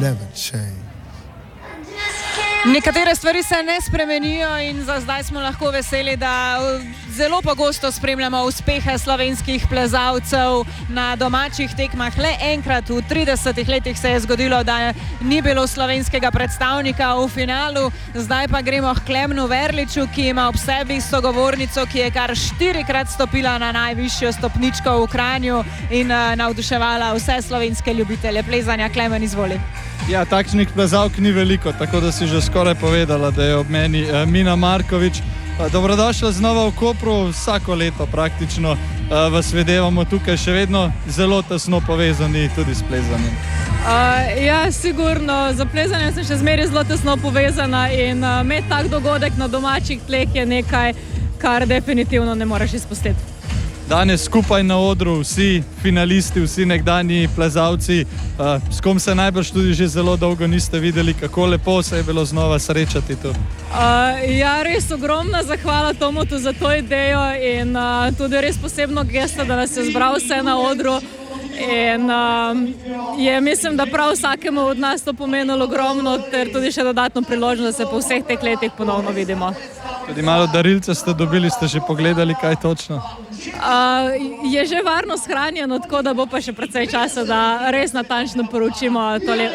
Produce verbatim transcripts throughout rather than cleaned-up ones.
never change. Nekatere stvari se ne spremenijo in za zdaj smo lahko veseli, da zelo pogosto spremljamo uspehe slovenskih plezalcev na domačih tekmah. Le enkrat v tridesetih letih se je zgodilo, da ni bilo slovenskega predstavnika v finalu. Zdaj pa gremo k Klemnu Verliču, ki ima ob sebi sogovornico, ki je kar štirikrat stopila na najvišjo stopničko v Kranju in uh, navduševala vse slovenske ljubitelje plezanja. Klemen, izvoli. Ja, takšnih plezalk ni veliko, tako da si že skoraj povedala, da je ob meni eh, Mina Markovič. Eh, dobrodošla znova v Kopru, vsako leto praktično eh, vas videvamo tukaj še vedno zelo tesno povezani tudi s plezanjem. Uh, ja, sigurno, za plezanje sem še zmeraj zelo tesno povezana in uh, imeti tak dogodek na domačih tleh je nekaj, kar definitivno ne moreš izpustiti. Danes skupaj na odru vsi finalisti, vsi nekdanji plezalci, uh, s kom se najbrž tudi že zelo dolgo niste videli, kako lepo se je bilo znova srečati tu. Uh, ja, res ogromna zahvala Tomotu za to idejo in uh, tudi res posebno gesto, da nas je zbral vse na odru. In um, je, mislim, da prav vsakemu od nas to pomenilo ogromno, ter tudi še dodatno priložnost, da se po vseh teh letih ponovno vidimo. Tudi malo darilce ste dobili, ste že pogledali, kaj točno? Uh, je že varno shranjeno, tako da bo pa še precej časa, da res natančno poročimo tole,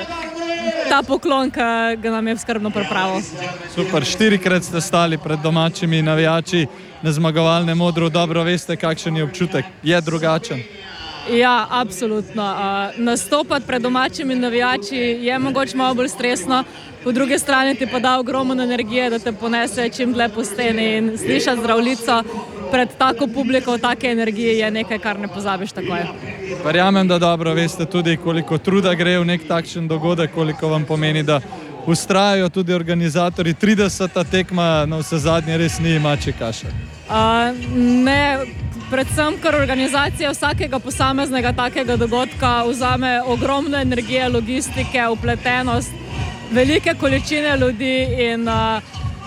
ta poklon, ki ga nam je skrbno pripravil. Super, štirikrat ste stali pred domačimi navijači na zmagovalnem odru, dobro veste, kakšen je občutek, je drugačen. Ja, absolutno. Uh, nastopati pred domačimi navijači je mogoče malo bolj stresno, po drugi strani ti pa da ogromno energije, da te ponese čim dlje po steni in slišati Zdravljico pred tako publiko, take energije je nekaj, kar ne pozabiš takoj. Verjamem, da dobro veste tudi, koliko truda gre v nek takšen dogodek, koliko vam pomeni, da ustrajajo tudi organizatorji. trideseta tekma na vse zadnje res ni mačji kašelj. Uh, ne, predvsem, ker organizacija vsakega posameznega takega dogodka vzame ogromno energije, logistike, upletenost, velike količine ljudi in uh,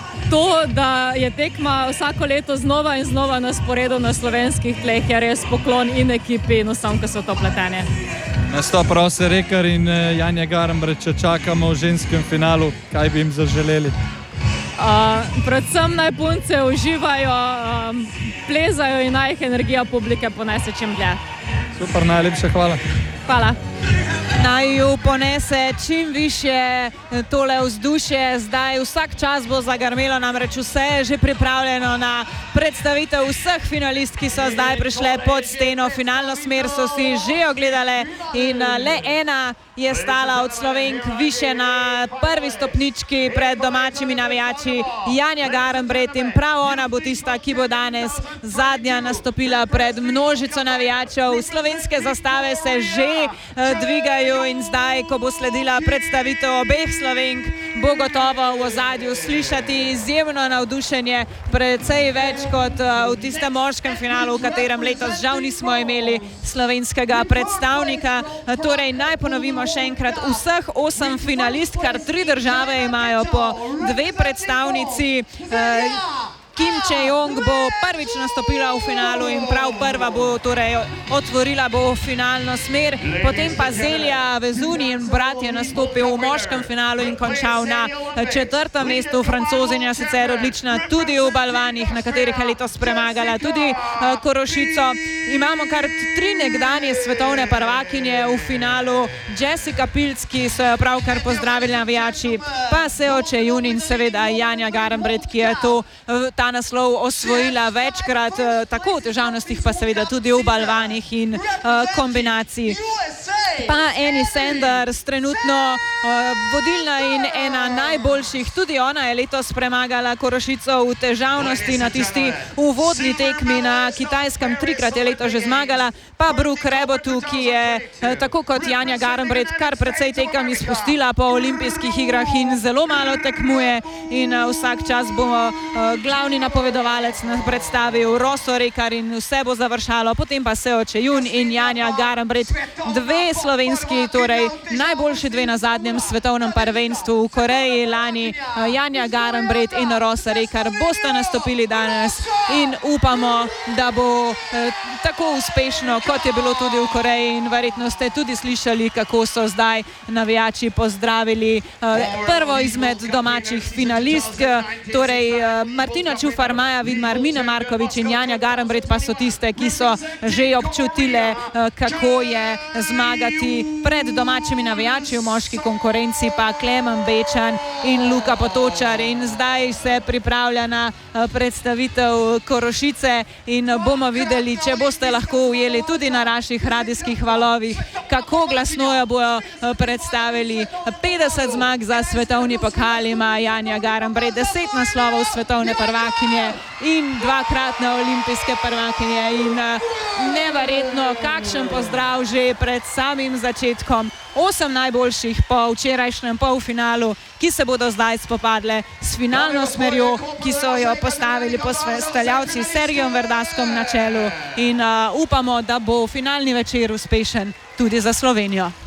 to, da je tekma vsako leto znova in znova na sporedu na slovenskih tleh, je res poklon in ekipi in vsem, ki so to pleteni. Nastop Rose Rekar in Janja Garnbret, če čakamo v ženskem finalu, kaj bi jim zaželeli? Uh, predvsem naj punce uživajo, um, plezajo in naj jih energija publike ponese čim dlje. Super, najlepša hvala. Hvala. Naj ju ponese čim više tole vzdušje. Zdaj vsak čas bo zagrmelo, namreč vse je že pripravljeno na predstavitev vseh finalist, ki so zdaj prišle pod steno. Finalno smer so si že ogledale in le ena je stala od Slovenk više na prvi stopnički pred domačimi navijači, Janja Garnbret, in prav ona bo tista, ki bo danes zadnja nastopila pred množico navijačev. Slovenske zastave se že dvigajo in zdaj, ko bo sledila predstavitev obeh Slovenk, bo gotovo v ozadju slišati izjemno navdušenje, precej več kot v tistem moškem finalu, v katerem letos žal nismo imeli slovenskega predstavnika. Torej, naj ponovimo še enkrat, vseh osem finalist, kar tri države imajo po dve predstavnici. Kim Če-jong bo prvič nastopila v finalu in prav prva bo torej otvorila bo finalno smer, potem pa Zelja Vezuni in brat je nastopil v moškem finalu in končal na četrtem mestu. Francozinja sicer odlična tudi v balvanih, na katerih je letos premagala tudi Korošico. Imamo kar tri nekdanje svetovne prvakinje v finalu, Jessica Pilc, ki so jo pravkar pozdravili navijači, pa Seo Če-jun in seveda Janja Garnbret, ki je to ta naslov osvojila večkrat, tako v težavnostih, pa seveda tudi v balvanih in uh, kombinaciji. Pa Annie Sanders, trenutno uh, vodilna in ena najboljših, tudi ona je letos premagala Korošico v težavnosti na tisti uvodni tekmi na Kitajskem, trikrat je letos že zmagala, pa Brooke Rebotu, ki je uh, tako kot Janja Garnbret kar precej tekem izpustila po olimpijskih igrah in zelo malo tekmuje in uh, vsak čas bo uh, glavni napovedovalec nas predstavil Roso Rekar in vse bo završalo, potem pa Seo Če-jun in Janja Garnbret, dve slovenski, torej najboljši dve na zadnjem svetovnem prvenstvu v Koreji lani, Janja Garnbret in Rosa Rekar, bosta nastopili danes in upamo, da bo tako uspešno, kot je bilo tudi v Koreji, in verjetno ste tudi slišali, kako so zdaj navijači pozdravili prvo izmed domačih finalistk, torej Martina Čufar, Maja Vidmar, Mina Markovič in Janja Garnbret pa so tiste, ki so že občutile, kako je zmagati pred domačimi navijači, v moški konkurenci pa Klemen Bečan in Luka Potočar, in zdaj se pripravlja na predstavitev Korošice in bomo videli, če boste lahko ujeli tudi na naših radijskih valovih, kako glasno jo bojo predstavili. petdeset zmag za svetovni pokal ima Janja Garnbret, deset naslovov svetovne prvakinje in dvakratne olimpijske prvakinje, in neverjetno, kakšen pozdrav že pred samim začetkom. Osem najboljših po včerajšnjem polfinalu, ki se bodo zdaj spopadle s finalno smerjo, ki so jo postavili postavljavci s Sergijom Verdaskom na čelu, in uh, upamo, da bo finalni večer uspešen tudi za Slovenijo.